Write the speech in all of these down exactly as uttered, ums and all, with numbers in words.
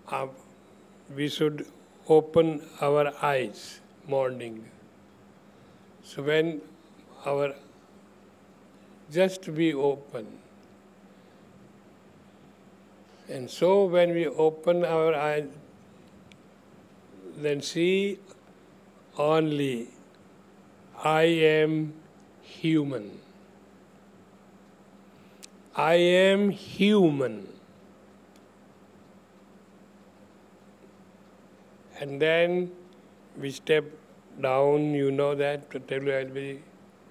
uh, we should open our eyes morning. So when our just be open. And so when we open our eyes, then see only I am human. I am human. And then we step down, you know that, to tell you I'll be.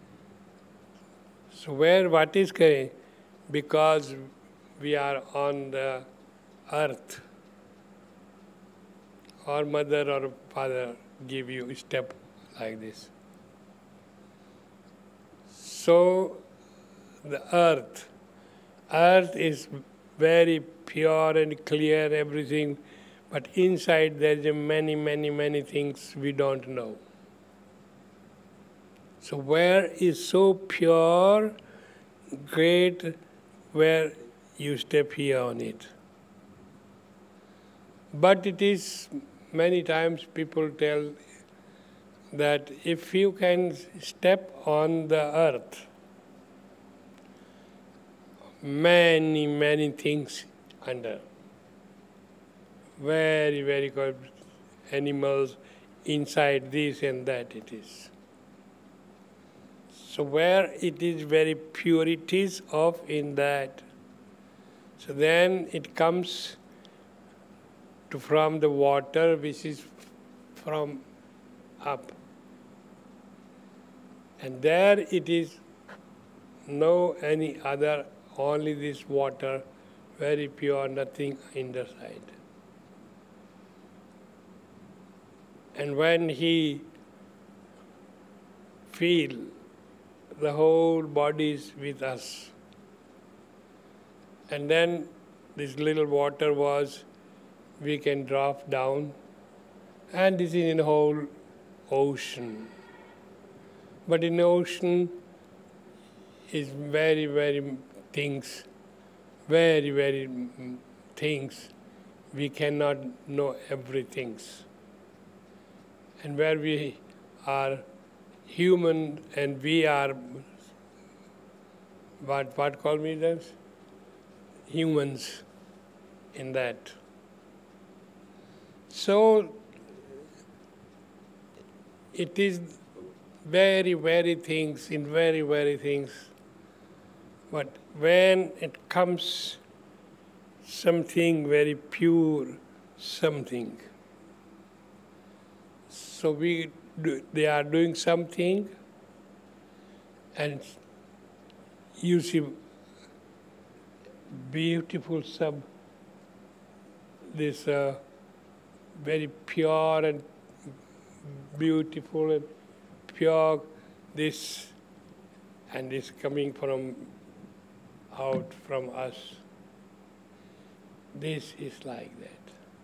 So where, what is going? Because we are on the earth, or mother or father give you a step like this. So the earth, earth is very pure and clear, everything, but inside there is many, many, many things we don't know. So where is so pure, great, where you step here on it. But it is, many times people tell that if you can step on the earth, many, many things under. Very, very good animals inside this and that it is. So where it is very purities of in that. So then it comes to from the water which is from up. And there it is no any other, only this water, very pure, nothing in the side. And when he feel the whole body is with us, and then this little water was, we can drop down, and this is in the whole ocean. But in the ocean is very, very things, very, very things. We cannot know everything. And where we are human and we are, what, what call me this? Humans in that. So it is very, very things, in very, very things. But when it comes something very pure, something. So we do, they are doing something, and you see beautiful sub, this uh, very pure and beautiful and pure, this, and this coming from out from us. This is like that.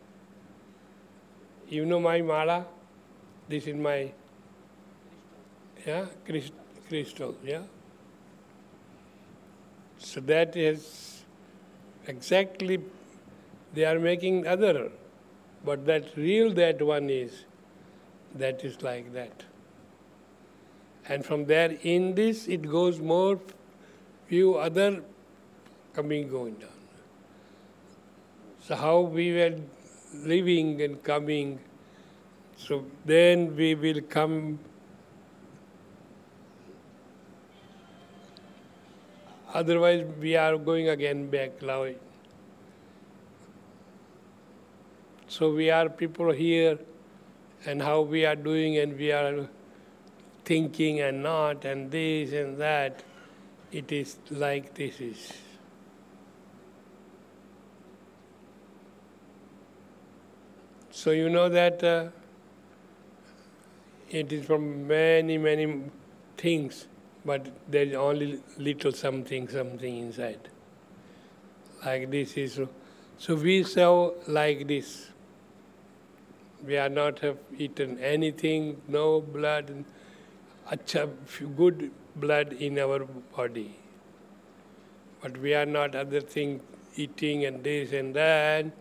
You know my mala? This is my, yeah, crystal, yeah? So that is exactly, they are making other, but that real that one is, that is like that. And from there in this, it goes more, few other coming, going down. So how we were living and coming, so then we will come, otherwise we are going again back now. So we are people here, and how we are doing, and we are thinking and not, and this and that, it is like this is. So you know that uh, it is from many, many things, but there is only little something, something inside. Like this is. So we serve like this. We are not have eaten anything, no blood, acha, good blood in our body. But we are not other thing, eating and this and that.